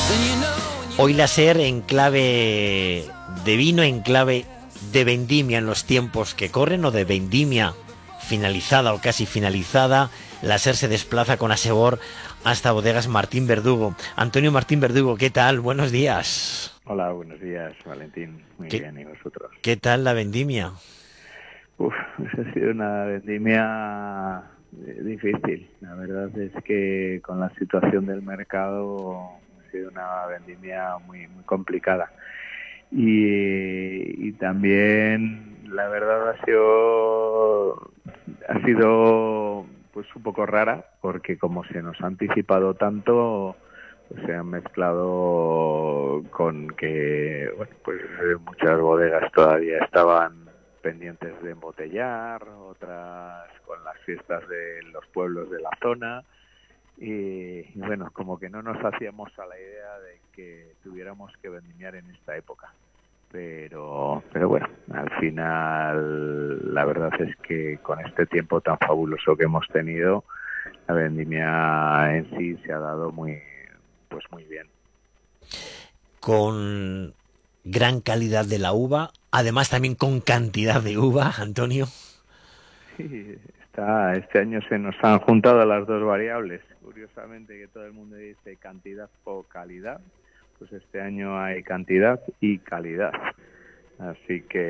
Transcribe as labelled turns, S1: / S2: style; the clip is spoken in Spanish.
S1: Hoy la SER en clave de vino, en clave de vendimia en los tiempos que corren, o de vendimia finalizada o casi finalizada. La SER se desplaza con Asebor hasta Bodegas Martín Verdugo. Antonio Martín Verdugo, ¿qué tal? Buenos días.
S2: Hola, buenos días, Valentín. Muy
S1: ¿Qué,
S2: bien, ¿y vosotros?
S1: qué tal la vendimia?
S2: Pues ha sido una vendimia difícil. La verdad es que con la situación del mercado ha sido una vendimia muy complicada. Y también la verdad ha sido pues un poco rara, porque como se nos ha anticipado tanto, pues se han mezclado con que bueno, pues muchas bodegas todavía estaban pendientes de embotellar, otras con las fiestas de los pueblos de la zona. Y bueno, como que no nos hacíamos a la idea de que tuviéramos que vendimiar en esta época. Pero bueno, al final la verdad es que con este tiempo tan fabuloso que hemos tenido, la vendimia en sí se ha dado muy bien.
S1: Con gran calidad de la uva, además también con cantidad de uva, Antonio.
S2: Sí, este año se nos han juntado las dos variables. Curiosamente, que todo el mundo dice cantidad o calidad, pues este año hay cantidad y calidad. Así que